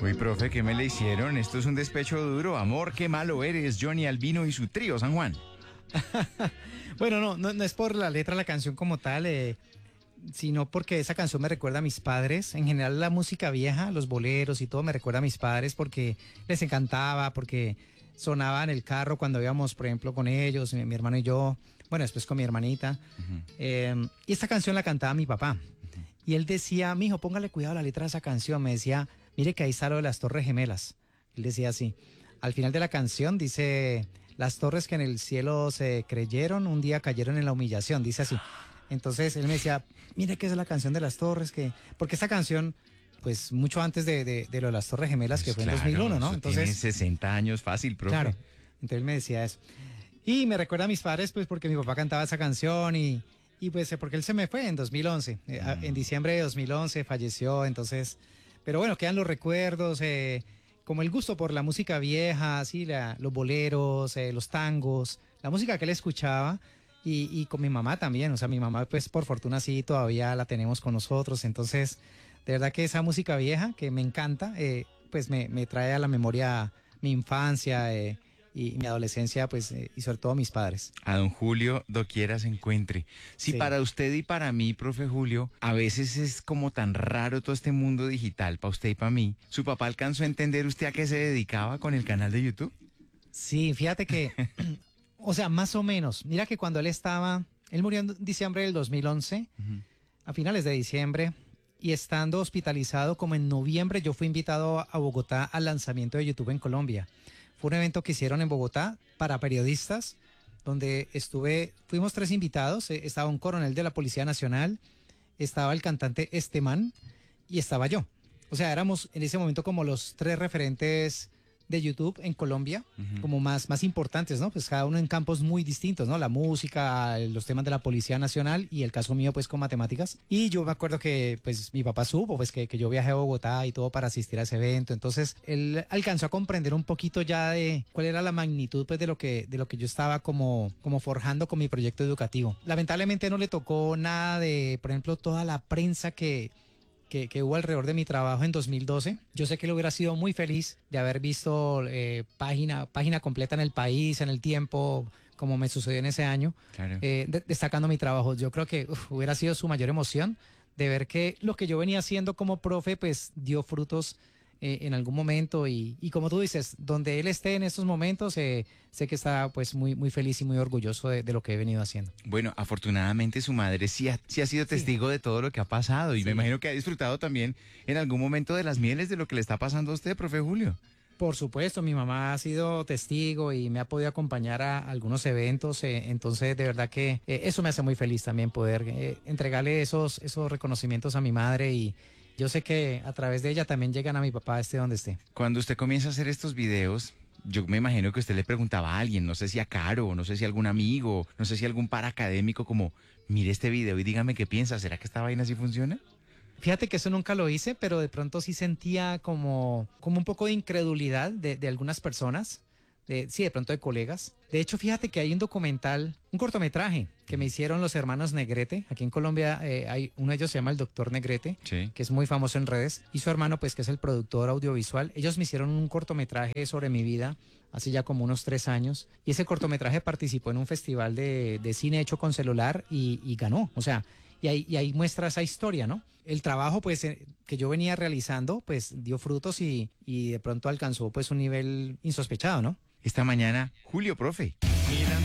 Uy, profe, ¿qué me le hicieron? Esto es un despecho duro. Amor, qué malo eres. Johnny Albino y su trío, San Juan. Bueno, no es por la letra de la canción como tal, sino porque esa canción me recuerda a mis padres. En general la música vieja, los boleros y todo me recuerda a mis padres porque les encantaba, porque sonaba en el carro cuando íbamos, por ejemplo, con ellos, mi hermano y yo, bueno, después con mi hermanita. Y esta canción la cantaba mi papá. Y él decía, mijo, póngale cuidado a la letra de esa canción. Me decía, mire que ahí está lo de las Torres Gemelas. Él decía así. Al final de la canción dice, las torres que en el cielo se creyeron, un día cayeron en la humillación. Dice así. Entonces él me decía, mire que es la canción de las torres, porque esta canción, pues mucho antes de lo de las Torres Gemelas, que fue en 2001, ¿no? Entonces tiene 60 años fácil, profe. Claro, entonces él me decía eso. Y me recuerda a mis padres, pues porque mi papá cantaba esa canción y pues porque él se me fue en 2011, en diciembre de 2011 falleció, entonces, pero bueno, quedan los recuerdos, como el gusto por la música vieja, así, los boleros, los tangos, la música que él escuchaba. Y con mi mamá también, o sea, mi mamá pues por fortuna sí todavía la tenemos con nosotros, entonces de verdad que esa música vieja que me encanta, pues me trae a la memoria mi infancia y mi adolescencia, pues y sobre todo mis padres. A don Julio, doquiera se encuentre. Si Sí. para usted y para mí, profe Julio, a veces es como tan raro todo este mundo digital, para usted y para mí, ¿su papá alcanzó a entender usted a qué se dedicaba con el canal de YouTube? Sí, fíjate que, o sea, más o menos, mira que cuando él murió en diciembre del 2011, a finales de diciembre, y estando hospitalizado como en noviembre, yo fui invitado a Bogotá al lanzamiento de YouTube en Colombia. Fue un evento que hicieron en Bogotá para periodistas, donde fuimos 3 invitados, estaba un coronel de la Policía Nacional, estaba el cantante Esteman y estaba yo. O sea, éramos en ese momento como los 3 referentes de YouTube en Colombia, como más importantes, ¿no? Pues cada uno en campos muy distintos, ¿no? La música, los temas de la Policía Nacional y el caso mío, pues, con matemáticas. Y yo me acuerdo que, pues, mi papá supo, pues, que yo viajé a Bogotá y todo para asistir a ese evento. Entonces, él alcanzó a comprender un poquito ya de cuál era la magnitud, pues, de lo que yo estaba como forjando con mi proyecto educativo. Lamentablemente no le tocó nada de, por ejemplo, toda la prensa que hubo alrededor de mi trabajo en 2012. Yo sé que él hubiera sido muy feliz de haber visto página completa en El País, en El Tiempo, como me sucedió en ese año, Claro. destacando mi trabajo. Yo creo que hubiera sido su mayor emoción de ver que lo que yo venía haciendo como profe, pues dio frutos en algún momento y como tú dices, donde él esté en estos momentos, sé que está pues muy feliz y muy orgulloso de lo que he venido haciendo. Bueno, afortunadamente su madre sí ha sido testigo de todo lo que ha pasado y me imagino que ha disfrutado también en algún momento de las mieles de lo que le está pasando a usted, profe Julio. Por supuesto, mi mamá ha sido testigo y me ha podido acompañar a algunos eventos, entonces de verdad que eso me hace muy feliz también poder entregarle esos reconocimientos a mi madre y yo sé que a través de ella también llegan a mi papá esté donde esté. Cuando usted comienza a hacer estos videos, yo me imagino que usted le preguntaba a alguien, no sé si a Caro, no sé si a algún amigo, no sé si a algún paracadémico, como, mire este video y dígame qué piensa, ¿será que esta vaina sí funciona? Fíjate que eso nunca lo hice, pero de pronto sí sentía como un poco de incredulidad de algunas personas, sí, de pronto de colegas. De hecho, fíjate que hay un documental, un cortometraje que me hicieron los hermanos Negrete. Aquí en Colombia hay uno de ellos se llama el Doctor Negrete, Sí. que es muy famoso en redes, y su hermano, pues, que es el productor audiovisual. Ellos me hicieron un cortometraje sobre mi vida hace ya como unos 3 años, y ese cortometraje participó en un festival de cine hecho con celular y ganó. O sea, y ahí muestra esa historia, ¿no? El trabajo, pues, que yo venía realizando, pues, dio frutos y de pronto alcanzó, pues, un nivel insospechado, ¿no? Esta mañana, Julio, profe.